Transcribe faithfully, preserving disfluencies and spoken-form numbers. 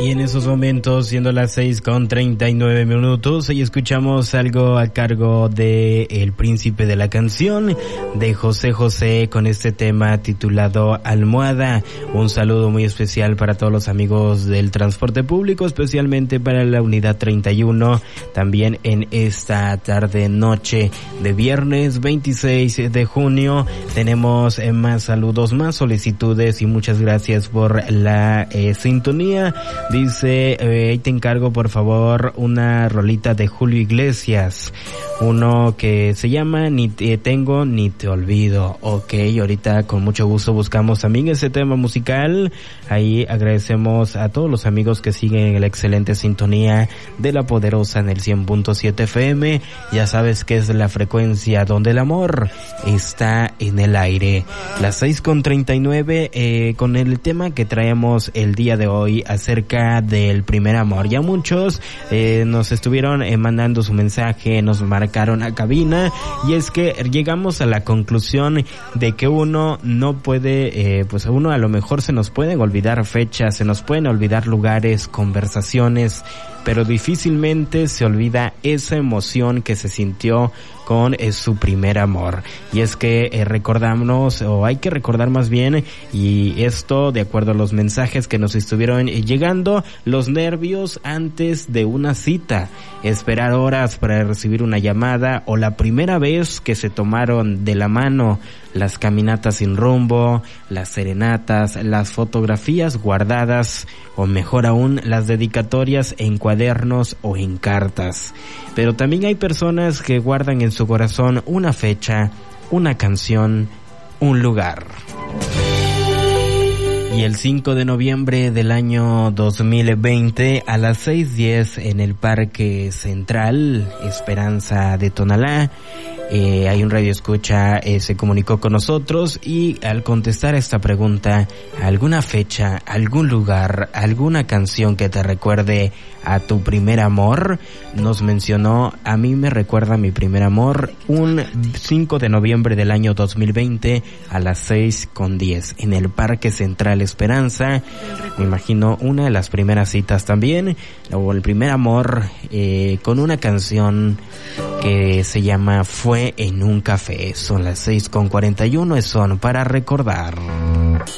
Y en esos momentos, siendo las seis con treinta y nueve minutos, y escuchamos algo a cargo de El Príncipe de la Canción, de José José, con este tema titulado Almohada. Un saludo muy especial para todos los amigos del transporte público, especialmente para la unidad treinta y uno, también en esta tarde noche de viernes veintiséis de junio. Tenemos eh, más saludos, más solicitudes, y muchas gracias por la eh, sintonía. Dice, eh, ahí te encargo por favor una rolita de Julio Iglesias, uno que se llama Ni te tengo ni te olvido. Ok, ahorita con mucho gusto buscamos también ese tema musical. Ahí agradecemos a todos los amigos que siguen la excelente sintonía de La Poderosa en el cien punto siete F M. Ya sabes que es la frecuencia donde el amor está en el aire. Las seis con treinta y nueve, eh, con el tema que traemos el día de hoy acerca del primer amor. Ya muchos eh, nos estuvieron eh, mandando su mensaje, nos marcaron a cabina, y es que llegamos a la conclusión de que uno no puede, eh, pues a uno a lo mejor se nos pueden olvidar fechas, se nos pueden olvidar lugares, conversaciones, pero difícilmente se olvida esa emoción que se sintió con eh, su primer amor. Y es que eh, recordamos, o hay que recordar más bien, y esto de acuerdo a los mensajes que nos estuvieron eh, llegando, los nervios antes de una cita, esperar horas para recibir una llamada, o la primera vez que se tomaron de la mano, las caminatas sin rumbo, las serenatas, las fotografías guardadas, o mejor aún, las dedicatorias en cuadernos o en cartas. Pero también hay personas que guardan en su corazón una fecha, una canción, un lugar. Y el cinco de noviembre del año dos mil veinte, a las seis diez, en el Parque Central Esperanza de Tonalá, eh, hay un radioescucha, eh, se comunicó con nosotros, y al contestar esta pregunta, alguna fecha, algún lugar, alguna canción que te recuerde a tu primer amor, nos mencionó: a mí me recuerda a mi primer amor, un cinco de noviembre del año dos mil veinte a las seis con diez en el Parque Central Esperanza. Me imagino una de las primeras citas también, o el primer amor, eh, con una canción que se llama Fue en un café. Son las seis con cuarenta y uno, son para recordar.